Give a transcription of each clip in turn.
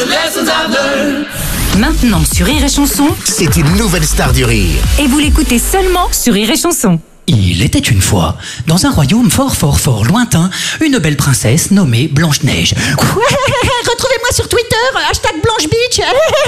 the lessons I've learned. Maintenant sur Rire et Chanson, C'est une nouvelle star du rire. et vous l'écoutez seulement sur Rire et Chanson. Il était une fois, dans un royaume fort fort fort lointain, une belle princesse nommée Blanche-Neige. Retrouvez-moi sur Twitter, #BlancheBeach.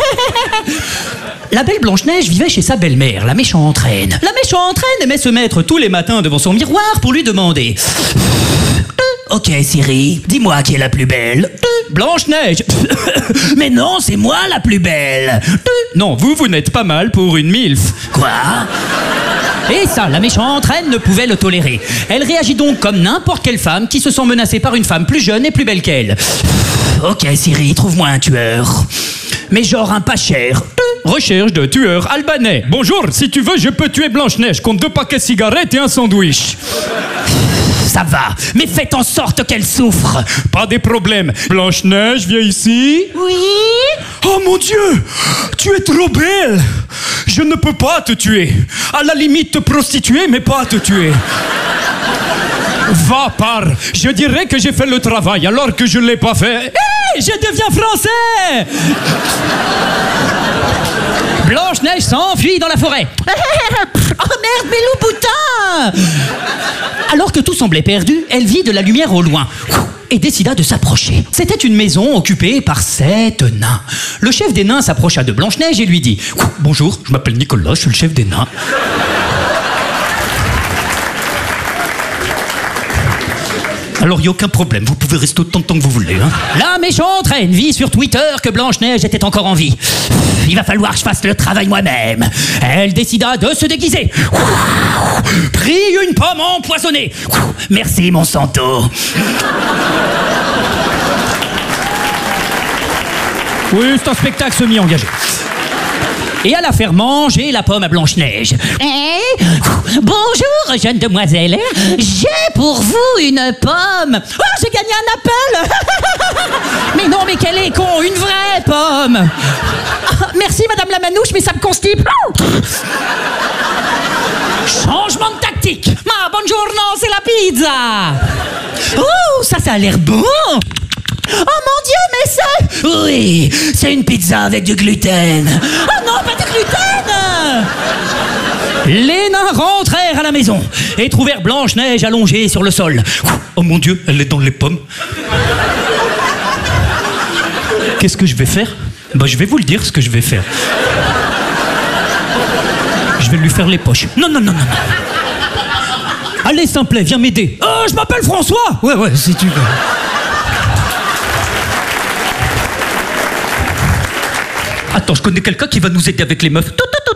La belle Blanche-Neige vivait chez sa belle-mère, la méchante reine. La méchante reine aimait se mettre tous les matins devant son miroir pour lui demander: Ok Siri, dis-moi qui est la plus belle. Blanche-Neige. Mais non, c'est moi la plus belle. Non, vous n'êtes pas mal pour une milf. Quoi? Et ça, la méchante reine ne pouvait le tolérer. Elle réagit donc comme n'importe quelle femme qui se sent menacée par une femme plus jeune et plus belle qu'elle. Ok Siri, trouve-moi un tueur. Mais genre un pas cher. Recherche de tueur albanais. Bonjour, si tu veux, je peux tuer Blanche-Neige contre 2 paquets de cigarettes et un sandwich. Ça va, mais faites en sorte qu'elle souffre. Pas des problèmes. Blanche-Neige, viens ici. Oui. Oh mon Dieu, tu es trop belle. Je ne peux pas te tuer. À la limite te prostituer, mais pas te tuer. Va par. Je dirais que j'ai fait le travail alors que je ne l'ai pas fait. Hé, je deviens français. Blanche-Neige s'enfuit dans la forêt. Oh merde, mais Louboutin. Alors que tout semblait perdu, elle vit de la lumière au loin et décida de s'approcher. C'était une maison occupée par 7 nains. Le chef des nains s'approcha de Blanche-Neige et lui dit: Bonjour, je m'appelle Nicolas, je suis le chef des nains. Alors, il n'y a aucun problème, vous pouvez rester autant de temps que vous voulez. Hein. La méchante reine vit sur Twitter que Blanche-Neige était encore en vie. Il va falloir que je fasse le travail moi-même. Elle décida de se déguiser. Prit une pomme empoisonnée. Merci, Monsanto. Oui, c'est un spectacle semi-engagé. Et alla faire manger la pomme à Blanche-Neige. Bonjour, jeune demoiselle. J'ai pour vous une pomme. Oh, j'ai gagné un appel. Mais non, mais quel est con, une vraie pomme. Merci, madame la manouche, mais ça me constipe. Changement de tactique. Ma buongiorno, c'est la pizza. Oh, ça a l'air bon. Oh mon Dieu, mais c'est... Oui, c'est une pizza avec du gluten. Oh non, pas de gluten. Les nains rentrèrent à la maison et trouvèrent Blanche-Neige allongée sur le sol. Oh mon Dieu, elle est dans les pommes. Qu'est-ce que je vais faire? Je vais vous le dire ce que je vais faire. Je vais lui faire les poches. Non. Allez, Simplet, viens m'aider. Oh, je m'appelle François. Ouais, si tu veux. Attends, je connais quelqu'un qui va nous aider avec les meufs.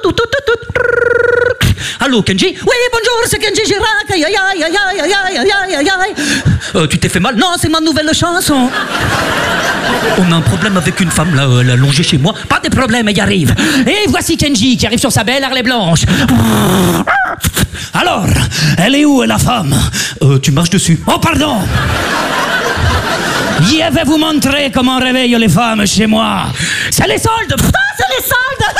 Allô, Kenji? Oui, bonjour, c'est Kenji Girac. Aïe, aïe, aïe, aïe, aïe, aïe, aïe, aïe. Tu t'es fait mal? Non, c'est ma nouvelle chanson. On a un problème avec une femme, là, elle a longé chez moi. Pas de problème, elle y arrive. Et voici Kenji qui arrive sur sa belle Harley blanche. Alors, elle est où, la femme? Tu marches dessus. Oh, pardon. Je vais vous montrer comment on réveille les femmes chez moi. C'est les soldes. Ah, c'est les soldes.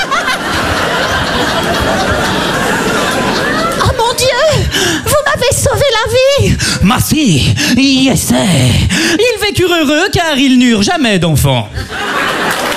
Oh mon Dieu, vous m'avez sauvé la vie. Merci, yes. Ils vécurent heureux car ils n'eurent jamais d'enfants.